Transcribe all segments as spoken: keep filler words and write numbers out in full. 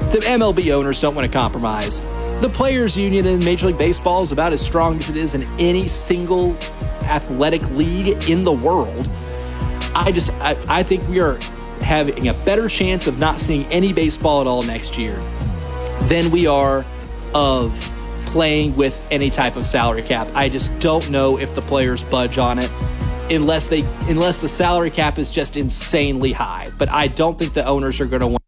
The M L B owners don't want to compromise. The players' union in Major League Baseball is about as strong as it is in any single athletic league in the world. I just, I, I think we are having a better chance of not seeing any baseball at all next year than we are of playing with any type of salary cap. I just don't know if the players budge on it unless they, unless the salary cap is just insanely high. But I don't think the owners are going to want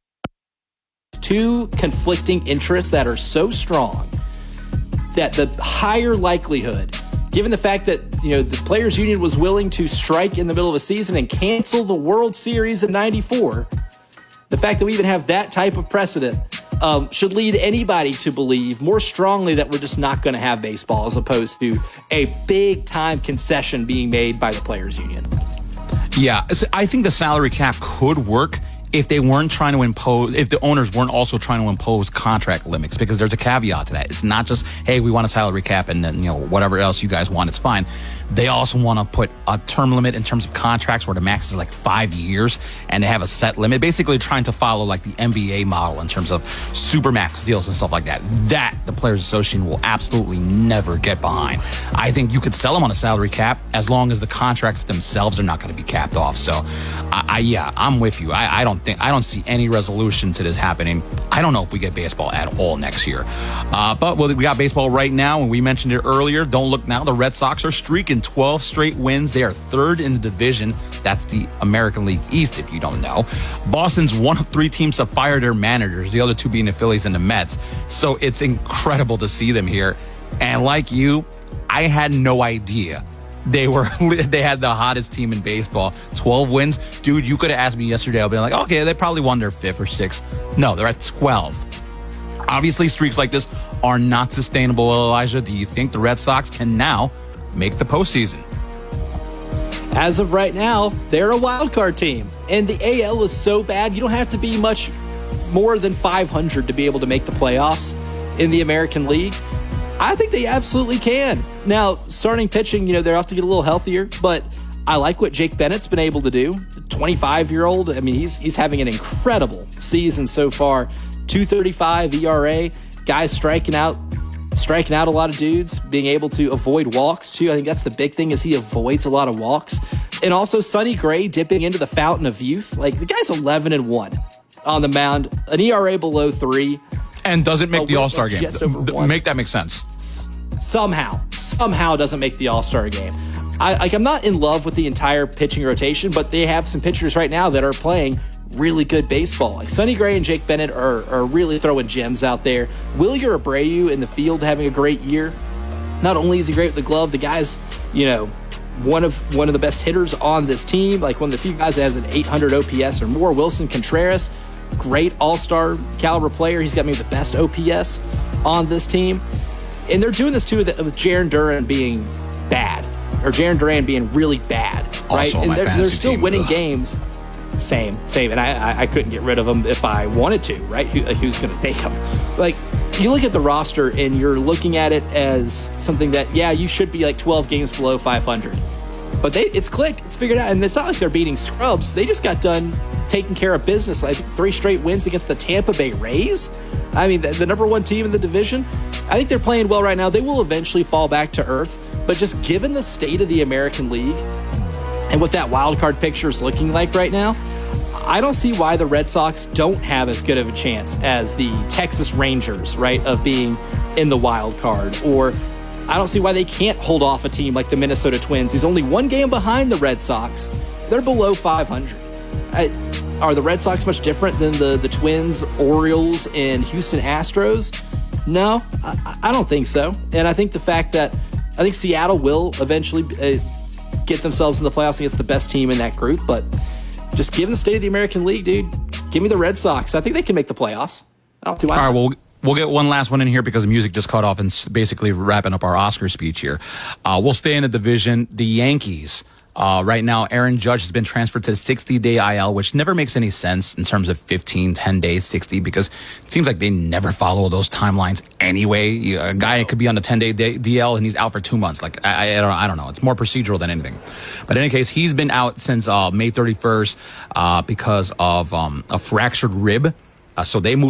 two conflicting interests that are so strong that the higher likelihood, given the fact that, you know, the players union was willing to strike in the middle of a season and cancel the World Series in ninety-four, the fact that we even have that type of precedent um, should lead anybody to believe more strongly that we're just not going to have baseball, as opposed to a big time concession being made by the players union. Yeah, I think the salary cap could work if they weren't trying to impose, if the owners weren't also trying to impose contract limits, because there's a caveat to that. It's not just, hey, we want a salary cap and then, you know, whatever else you guys want, it's fine. They also want to put a term limit in terms of contracts where the max is like five years and they have a set limit, basically trying to follow like the N B A model in terms of super max deals and stuff like that. That the Players Association will absolutely never get behind. I think you could sell them on a salary cap as long as the contracts themselves are not going to be capped off. So, I, I yeah, I'm with you. I, I don't think, I don't see any resolution to this happening. I don't know if we get baseball at all next year. Uh, but well, we got baseball right now, and we mentioned it earlier. Don't look now. The Red Sox are streaking twelve straight wins. They are third in the division. That's the American League East, if you don't know. Boston's one of three teams to fire their managers, the other two being the Phillies and the Mets. So it's incredible to see them here. And like you, I had no idea they were they had the hottest team in baseball. twelve wins. Dude, you could have asked me yesterday. I'll be like, okay, they probably won their fifth or sixth. No, they're at twelve. Obviously, streaks like this are not sustainable, Elijah. Do you think the Red Sox can now make the postseason? As of right now, they're a wild card team. And the A L is so bad, you don't have to be much more than five hundred to be able to make the playoffs in the American League. I think they absolutely can. Now, starting pitching, you know, they'll have to get a little healthier, but I like what Jake Bennett's been able to do. twenty-five-year-old, I mean, he's he's having an incredible season so far. two thirty-five E R A, guys striking out striking out a lot of dudes, being able to avoid walks too. I think that's the big thing, is he avoids a lot of walks. And also Sonny Gray dipping into the fountain of youth. Like, the guy's eleven and one on the mound, an E R A below three. And doesn't make the All-Star game. Just over one. Make that make sense. Somehow, somehow doesn't make the All-Star game. I, like, I'm not in love with the entire pitching rotation, but they have some pitchers right now that are playing really good baseball. Like Sonny Gray and Jake Bennett are, are really throwing gems out there. Wilyer Abreu in the field having a great year. Not only is he great with the glove, the guy's, you know, one of one of the best hitters on this team. Like one of the few guys that has an eight hundred O P S or more. Wilson Contreras, great all-star caliber player. He's got maybe the best O P S on this team. And they're doing this too with, with Jarren Duran being bad, or Jarren Duran being really bad, right? Also and they're, they're still team. winning Ugh. games. Same, same. And I, I, I couldn't get rid of him if I wanted to, right? Who, like, who's going to take him? Like, you look at the roster and you're looking at it as something that, yeah, you should be like twelve games below five hundred. But they, it's clicked. It's figured out. And it's not like they're beating scrubs. They just got done taking care of business. I think three straight wins against the Tampa Bay Rays. I mean, the, the number one team in the division. I think they're playing well right now. They will eventually fall back to earth. But just given the state of the American League and what that wild card picture is looking like right now, I don't see why the Red Sox don't have as good of a chance as the Texas Rangers, right, of being in the wild card. Or I don't see why they can't hold off a team like the Minnesota Twins, who's only one game behind the Red Sox. They're below five hundred. I, are the Red Sox much different than the, the Twins, Orioles, and Houston Astros? No, I, I don't think so. And I think the fact that I think Seattle will eventually uh, get themselves in the playoffs against the best team in that group. But just given the state of the American League, dude, give me the Red Sox. I think they can make the playoffs. I don't do All right, well, we'll get one last one in here because the music just cut off and basically wrapping up our Oscar speech here. Uh, we'll stay in the division. The Yankees. Uh, right now, Aaron Judge has been transferred to the sixty-day I L, which never makes any sense in terms of fifteen, ten days, sixty, because it seems like they never follow those timelines anyway. You, a guy could be on a ten-day D L and he's out for two months. Like, I, I, don't, I don't know. It's more procedural than anything. But in any case, he's been out since uh, May thirty-first uh, because of um, a fractured rib. Uh, so they moved